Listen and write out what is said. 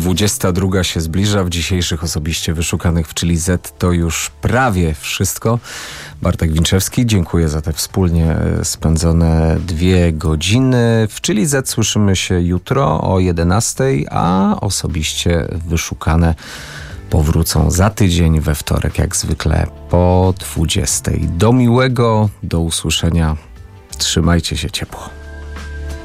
22 się zbliża. W dzisiejszych osobiście wyszukanych w Chili Z to już prawie wszystko. Bartek Winczewski, dziękuję za te wspólnie spędzone 2 godziny. W Chili Z słyszymy się jutro o 11, a osobiście wyszukane powrócą za tydzień we wtorek, jak zwykle po 20. Do miłego, do usłyszenia. Trzymajcie się ciepło.